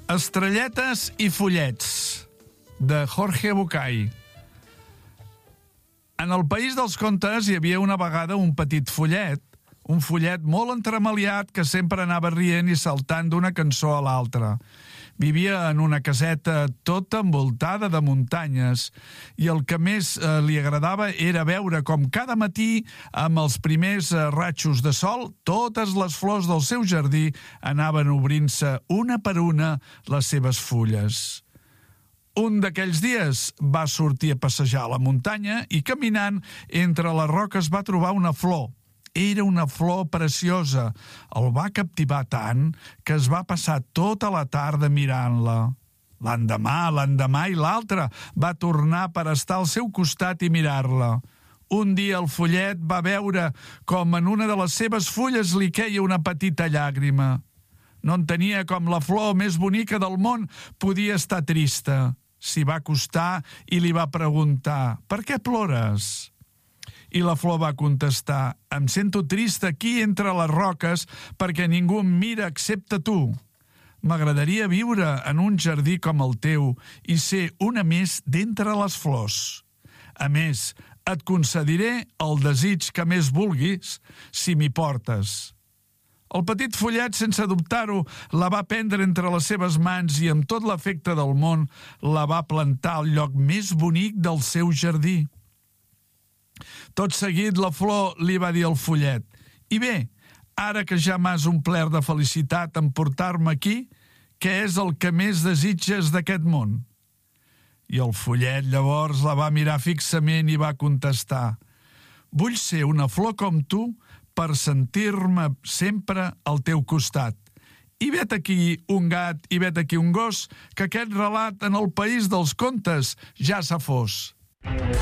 Estrelletes i follets, de Jorge Bucay. En el País dels Contes hi havia una vegada un petit follet, un follet molt entremaliat que sempre anava rient i saltant d'una cançó a l'altra. Vivia en una caseta tota envoltada de muntanyes i el que més li agradava era veure com cada matí, amb els primers ratxos de sol, totes les flors del seu jardí anaven obrint-se una per una les seves fulles. Un d'aquells dies va sortir a passejar a la muntanya i caminant entre les roques va trobar una flor. Era una flor preciosa. El va captivar tant que es va passar tota la tarda mirant-la. L'endemà i l'altre va tornar per estar al seu costat i mirar-la. Un dia el follet va veure com en una de les seves fulles li queia una petita llàgrima. No entenia com la flor més bonica del món podia estar trista. S'hi va acostar i li va preguntar: «Per què plores?» I la flor va contestar: «Em sento trista aquí entre les roques perquè ningú em mira excepte tu. M'agradaria viure en un jardí com el teu i ser una més d'entre les flors. A més, et concediré el desig que més vulguis si m'hi portes». El petit follet, sense dubtar-ho, la va prendre entre les seves mans i amb tot l'afecte del món la va plantar al lloc més bonic del seu jardí. Tot seguit la flor li va dir al follet: «I bé, ara que ja m'has omplert de felicitat en portar-me aquí, què és el que més desitges d'aquest món?» I el follet llavors la va mirar fixament i va contestar: «Vull ser una flor com tu per sentir-me sempre al teu costat. I vet aquí un gat i vet aquí un gos, que aquest relat en el País dels Contes ja s'ha fos».